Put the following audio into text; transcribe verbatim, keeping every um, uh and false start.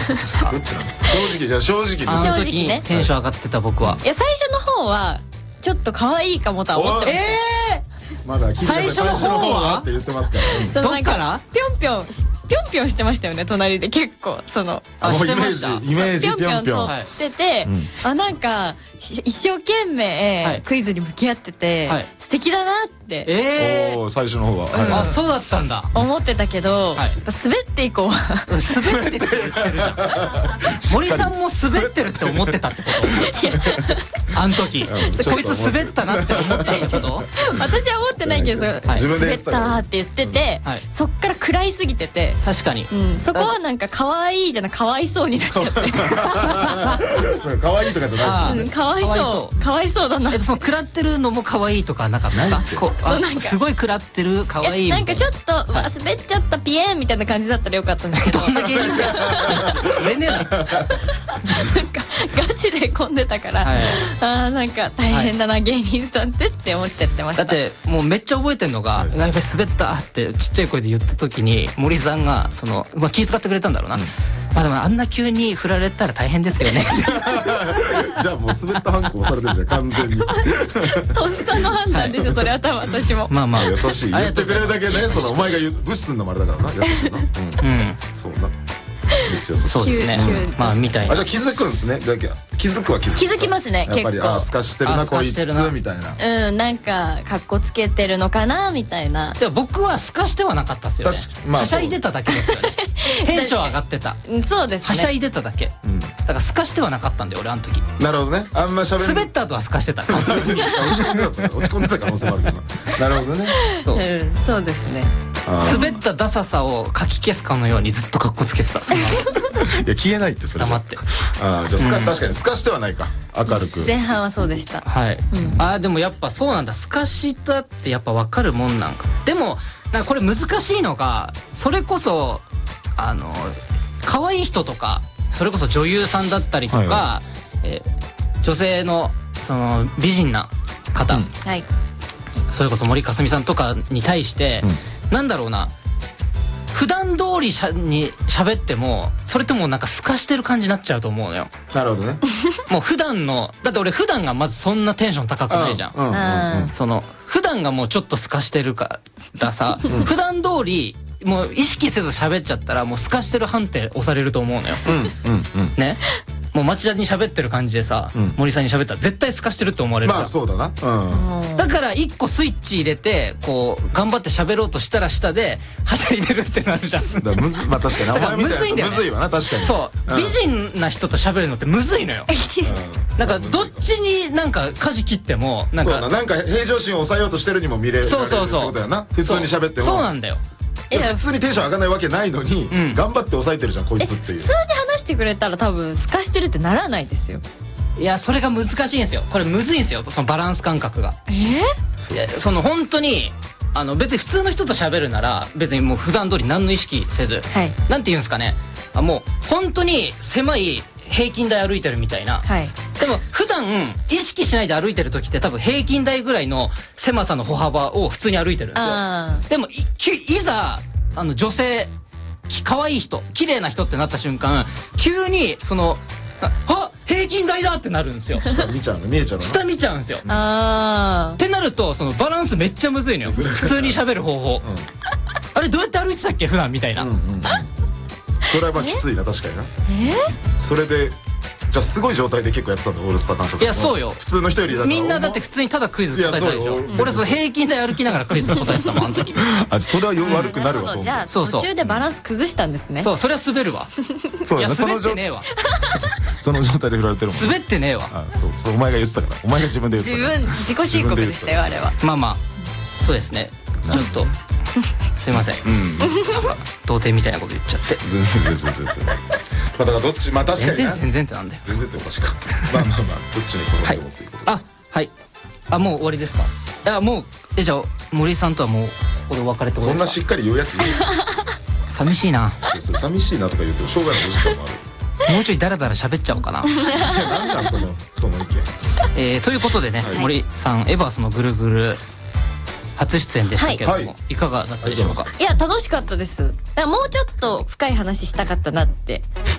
ですか？ どっちなんですか？正直じゃあ正直に。 あの正直時ねテンション上がってた僕は。 いや最初の方はちょっと可愛いかもとは思ってました。 まだ最初の方はって言ってますから。 そのどっからぴょんぴょんぴょんぴょんしてましたよね、隣で結構そのあしてました。 イメージぴょんぴょんとしてて、あなんか一生懸命クイズに向き合ってて素敵だなってええ。最初の方は。 あそうだったんだ。 思ってたけど、やっぱ滑っていこう。 滑ってって言ってるじゃん。森さんも滑ってるって思ってたってこと？あの時こいつ滑ったなって思ってたってこと？ 私は思ってないけど、滑ったって言ってて、そっから食らいすぎてて、 確かにそこはなんか可愛いじゃなかわいそうになっちゃって。 可愛いとかじゃないですよね。 かわいそうかわいそうだな。 その食らってるのも可愛いとかなかったですか？すごい食らってる可愛い。 なんかちょっと滑っちゃったピエンみたいな感じだったらよかったんですけど。 どんな芸人だ。売れねえな。 なんかガチで混んでたから、ああなんか大変だな芸人さんってって思っちゃってました。 だってもうめっちゃ覚えてんのが「やばい滑った」ってちっちゃい声で言った時に森さんがそのまあ気遣ってくれたんだろうな。まあでもあんな急に振られたら大変ですよね。 じゃあもう滑った反抗されてるじゃん完全に。 とっさの判断ですよそれは多分私も。 まあまあ優しい言ってくれるだけね。そのお前が言う無視すんのもあれだからな。優しいな。うんそうな。めっちゃ優しい。 そうですね。まあみたいな。 あじゃあ気づくんですね。だけ気づくは気づく。 気づきますね結構。 やっぱりあすかしてるなこいつみたいな。 うんなんか格好つけてるのかなみたいな。 でも僕はすかしてはなかったですよね。はしゃいでただけですよね。テンション上がってた。 そうですね。 はしゃいでただけ。だからすかしてはなかったんで俺あの時。 なるほどね。あんま喋る。 滑った後はすかしてた。落ち込んでた落ち込んでた可能性もあるけど。なるほどね。 そうそうですね。 滑ったダサさをかき消すかのようにずっと格好つけてた。 いや消えないってそれ。 黙って。 ああじゃあすか確かにすかしてはないか。明るく。 前半はそうでした。 はい。あでもやっぱそうなんだ。すかしたってやっぱ分かるもんなんか。でもなんかこれ難しいのがそれこそあの可愛い人とかそれこそ女優さんだったりとか女性のその美人な方。 はい。 それこそ森かすみさんとかに対して、うん、なんだろうな普段通りしゃに喋ってもそれってもうなんか透かしてる感じになっちゃうと思うのよ。 なるほどね。 もう普段のだって俺普段がまずそんなテンション高くないじゃん。その普段がもうちょっと透かしてるからさ、うん、普段通りもう意識せず喋っちゃったらもう透かしてる判定押されると思うのよ。ね。もう町田に喋ってる感じでさ、うん、森さんに喋ったら絶対透かしてるって思われるから。 まあそうだな、うん、 だから一個スイッチ入れてこう頑張って喋ろうとしたら下ではしゃいでるってなるじゃん。 だむずまあ確かにお前みたいなむずいんだよね。むずいわな確かに。 そう、うん、美人な人と喋るのってむずいのよ。うん、なんかどっちになんか舵切ってもなんかそうななんか平常心を抑えようとしてるにも見れるってことだよな。普通に喋ってもそうなんだよ。 普通にテンション上がらないわけないのに、うん、頑張って抑えてるじゃんこいつっていう。 普通に話してくれたら多分透かしてるってならないですよ。 いやそれが難しいんですよ。これむずいんですよそのバランス感覚が。 えー、 いやその本当にあの別に普通の人と喋るなら別にもう普段通り何の意識せず、はい、なんて言うんですかねあもう本当に狭い平均台歩いてるみたいな、はい、でも普段意識しないで歩いてる時って多分平均台ぐらいの狭さの歩幅を普通に歩いてるんですよ。でも い, いざあの女性可愛い人綺麗な人ってなった瞬間急にそのあ平均台だってなるんですよ。 下見ちゃうの見えちゃうの下見ちゃうんですよ。あってなるとそのバランスめっちゃむずいのよ。普通に喋る方法、うん、あれどうやって歩いてたっけ普段みたいな、うんうんうん、 それはまあきついな確かにな。えそれでじゃあすごい状態で結構やってたんだオールスター感謝祭。 いやそうよ普通の人よりだからみんなだって普通にただクイズ答えたでしょ。俺その平均台歩きながらクイズ答えてたもんあの時。 あそれは悪くなるわと思う。 じゃあ途中でバランス崩したんですね。 そうそれは滑るわ。 そうだね滑ってねえわ。 その状態で振られてるもん。 滑ってねえわ。 そうそうお前が言ってたからお前が自分で言ってたから。 自分自己申告でしたよあれは。 まあまあそうですねちょっとすいません童貞みたいなこと言っちゃって。 全然全然全然。まあだからどっちまあ確かに全然全然ってなんだよ。 全然っておかしか。まあまあまあどっちに転んでもっていうこと。 あはいあもう終わりですか。いやもうえじゃあ森さんとはもうここでお別れってことですか。 そんなしっかり言うやついる。 寂しいな。 寂しいなとか言ってもしょうがないお時間もある。 もうちょいダラダラ喋っちゃおうかな。いやなんなんそのその意見。 えー、ということでね、はい、森さんエバースのぐるぐる初出演でしたけれども、はい、いかがだったでしょうか。 いや楽しかったです。だからもうちょっと深い話したかったなって